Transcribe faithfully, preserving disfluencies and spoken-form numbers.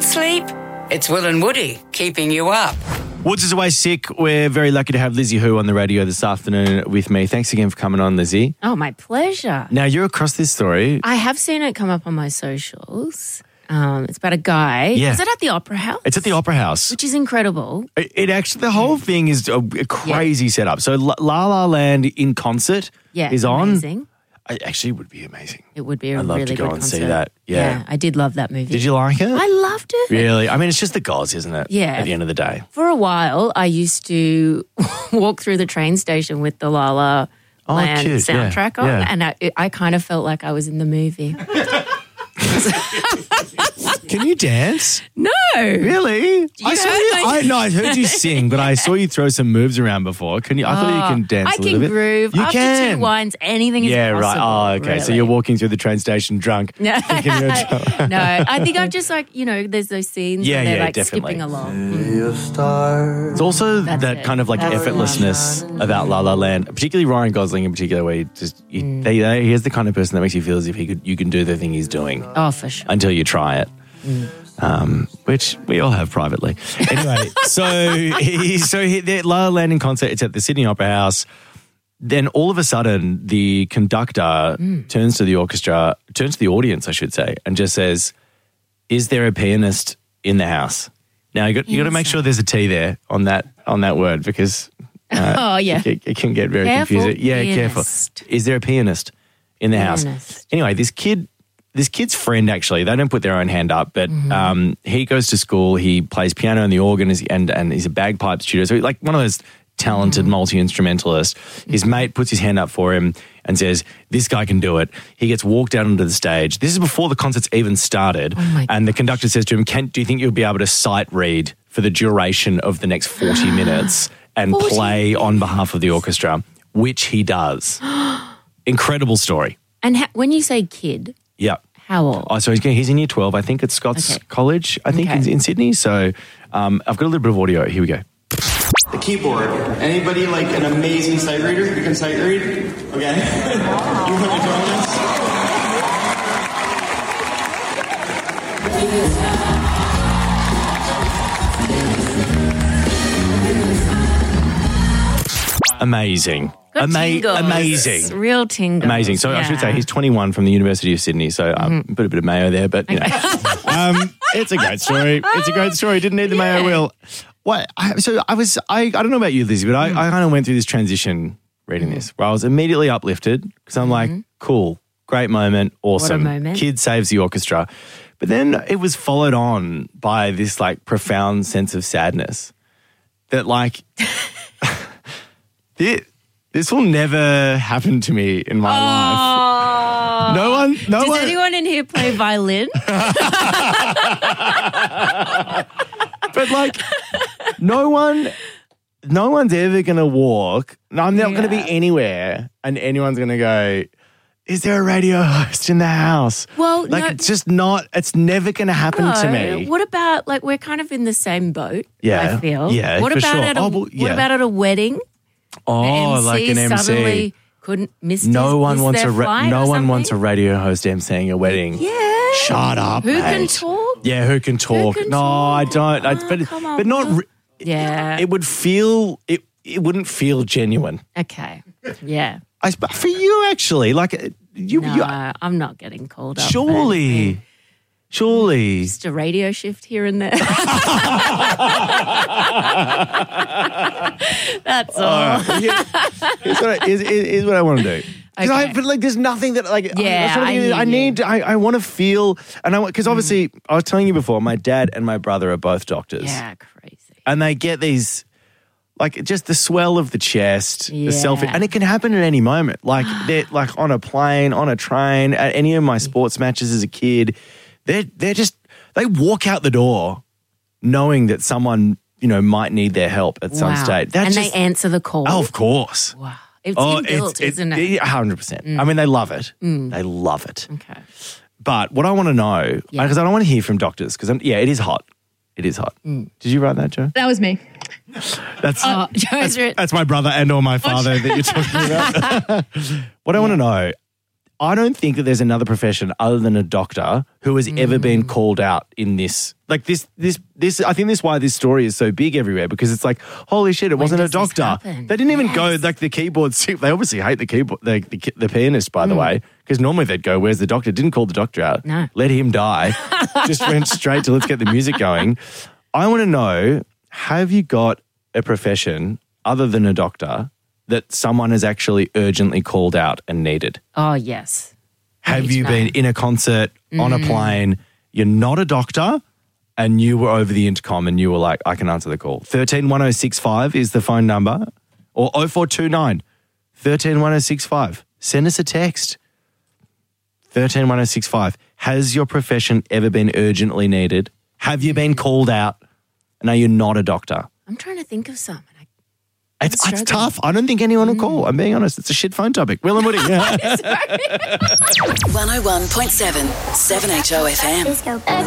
sleep? It's Will and Woody keeping you up. Woods is away sick. We're very lucky to have Lizzie Hu on the radio this afternoon with me. Thanks again for coming on, Lizzie. Oh, my pleasure. Now, you're across this story. I have seen it come up on my socials. Um, it's about a guy. Yeah. Is it at the Opera House? It's at the Opera House. Which is incredible. It, it actually, the whole thing is a, a crazy yeah. setup. So La La Land in concert yeah, is on. Amazing. It actually would be amazing. It would be a I'd love really to go good and concert. see that. Yeah. yeah, I did love that movie. Did you like it? I loved it. Really? I mean, it's just the gods, isn't it? Yeah. At the end of the day. For a while, I used to walk through the train station with the La La Oh, Land cute. soundtrack Yeah. on, Yeah. and I, I kind of felt like I was in the movie. Can you dance? No. Really? I saw heard you. my- I, no, I heard you sing, but I saw you throw some moves around before. Can you? I thought you can dance I a little can bit. groove. You After can. two wines, anything is yeah, possible. right. Oh, okay. So really. you're walking through the train station drunk. No, thinking you're drunk. no. I think I'm just like, you know, there's those scenes Yeah, where they're yeah, like definitely. skipping along. It's also That's that it. kind of like That's effortlessness about La La Land, particularly Ryan Gosling in particular, where he just he, Mm. they, they, he is the kind of person that makes you feel as if he could you can do the thing he's doing Oh, for sure. until you try it. Um, which we all have privately. Anyway, so he, so he, the La La Land in concert. It's at the Sydney Opera House. Then all of a sudden, the conductor Mm. turns to the orchestra, turns to the audience, I should say, and just says, "Is there a pianist in the house?" Now you got you got to make sure there's a T there on that on that word because uh, Oh, yeah. it, it can get very Careful, confusing. Yeah, pianist. careful. Is there a pianist in the house? Pianist. Anyway, this kid. This kid's friend, actually, they don't put their own hand up, but Mm-hmm. um, he goes to school, he plays piano and the organ, and, and he's a bagpipes tutor. So, like one of those talented Mm-hmm. multi-instrumentalists. His mate puts his hand up for him and says, "This guy can do it." He gets walked out onto the stage. This is before the concert's even started. Oh my and the conductor says to him, Can, do you think you'll be able to sight read for the duration of the next forty minutes and forty play on behalf of the orchestra? Which he does. Incredible story. And ha- when you say kid, Yeah. how old? Oh, so he's, he's in year twelve, I think, at Scots Okay. College, I think, Okay. in, in Sydney. So um, I've got a little bit of audio. Here we go. The keyboard. Anybody like an amazing sight reader? You can sight read? Okay. You want to join us? Amazing. Got Ama- tingles. amazing. Real tingles. Amazing. So I should say Yeah. he's twenty-one from the University of Sydney. So um, Mm-hmm. put a bit of mayo there, but you know, um, it's a great story. It's a great story. Didn't need the mayo Yeah. wheel. What? I, so I was. I, I don't know about you, Lizzie, but I, Mm. I kind of went through this transition reading this, where I was immediately uplifted because I'm like, cool, great moment, awesome. Mm-hmm. moment. Kid saves the orchestra, but then it was followed on by this like profound sense of sadness that like. this, this will never happen to me in my life. No one, no Does one. anyone in here play violin? But like, no one, no one's ever going to walk. No, I'm not going to be Yeah. anywhere, and anyone's going to go, "Is there a radio host in the house?" Well, like no- it's just not. It's never going to happen to No. me. What about, like, we're kind of in the same boat, Yeah. I feel. Yeah, What for about sure. at a, Oh, well, What yeah. about at a wedding? oh, The M C like an M C. suddenly couldn't miss No his, one miss wants their a ra- flight no or one wants a something? radio host emceeing a wedding. Yeah. Shut up. Who can mate. talk? Yeah, who can talk? can no, I talk? don't. I, Oh, but come on, but not. Will. Re- Yeah. It would feel. It it wouldn't feel genuine. Okay. Yeah. I sp- for you actually, like uh, you. No, you I'm not getting called up. surely, surely. Just a radio shift here and there. That's all. All right. Here- here's, what I, here's, here's what I want to do. 'Cause I, Okay. but like, there's nothing that like. Yeah, I, I hear I you. need. I, I want to feel, and I because obviously I was telling you before, my dad and my brother are both doctors, Yeah, crazy. and they get these. Like just the swell of the chest, Yeah. the self, and it can happen at any moment. Like they're like on a plane, on a train, at any of my sports matches as a kid. They're they're just they walk out the door, knowing that someone you know might need their help at some Wow. stage. That and just, they answer the call. oh, of course. Wow. It's Oh, inbuilt, isn't it? A hundred percent. I mean, they love it. They love it. Okay. But what I want to know, Yeah. because I don't want to hear from doctors, because yeah, it is hot. It is hot. Did you write that, Joe? That was me. That's Oh, Joe's written. that's my brother and or my father that you're talking about. What I want to know, I don't think that there's another profession other than a doctor who has mm. ever been called out in this. Like this, this, this. I think this is why this story is so big everywhere, because it's like, holy shit, it when wasn't a doctor. They didn't even yes. go like the keyboard. They obviously hate the keyboard, the, the, the pianist, by mm. the way, because normally they'd go, "Where's the doctor?" Didn't call the doctor out. No, let him die. Just went straight to let's get the music going. I want to know: have you got a profession other than a doctor that someone has actually urgently called out and needed? Oh, yes. Have you been in a concert, mm. on a plane, you're not a doctor, and you were over the intercom and you were like, I can answer the call. one three one oh six five is the phone number, or oh four two nine, one three one oh six five. Send us a text. one three one oh six five. Has your profession ever been urgently needed? Have you been called out? And are you not a doctor? I'm trying to think of some. It's, it's tough. I don't think anyone will call. I'm being honest. It's a shit phone topic. Will and Woody. one oh one point seven, seven H O F M.